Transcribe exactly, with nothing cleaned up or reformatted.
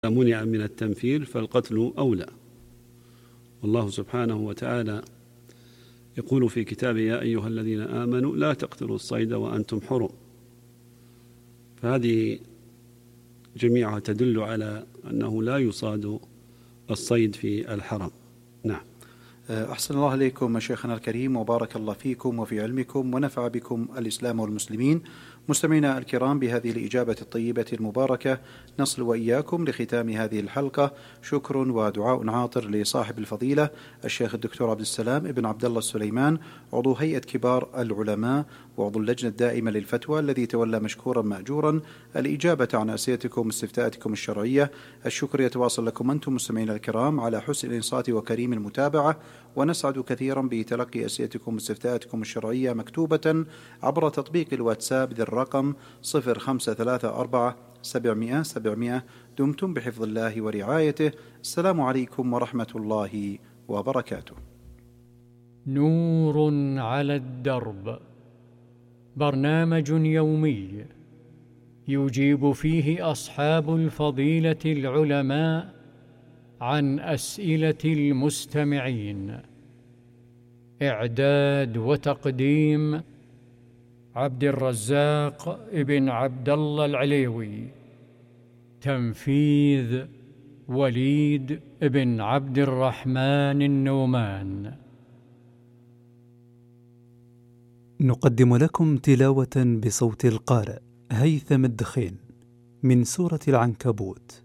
منع من التنفير فالقتل أولى. والله سبحانه وتعالى يقول في كتابه: يا أيها الذين آمنوا لا تقتلوا الصيد وأنتم حرم. فهذه جميعها تدل على أنه لا يصاد الصيد في الحرم. نعم. أحسن الله إليكم شيخنا الكريم، وبارك الله فيكم وفي علمكم ونفع بكم الإسلام والمسلمين. مستمعينا الكرام، بهذه الإجابة الطيبة المباركة نصل وإياكم لختام هذه الحلقة. شكر ودعاء عاطر لصاحب الفضيلة الشيخ الدكتور عبد السلام ابن عبد الله السليمان، عضو هيئة كبار العلماء وعضو اللجنة الدائمة للفتوى، الذي تولى مشكورا مأجورا الإجابة عن أسئلتكم واستفتاءاتكم الشرعية. الشكر يتواصل لكم أنتم مستمعينا الكرام على حسن الإنصات وكريم المتابعة، ونسعد كثيرا بتلقي أسئلتكم واستفتاءاتكم الشرعية مكتوبة عبر تطبيق الواتساب ذي الرقم صفر خمسة ثلاثة أربعة سبعمائة سبعمائة. دمتم بحفظ الله ورعايته. السلام عليكم ورحمة الله وبركاته. نور على الدرب، برنامج يومي يجيب فيه أصحاب الفضيلة العلماء عن أسئلة المستمعين. إعداد وتقديم عبد الرزاق ابن عبد الله العليوي. تنفيذ وليد ابن عبد الرحمن النومان. نقدم لكم تلاوة بصوت القارئ هيثم الدخين من سورة العنكبوت.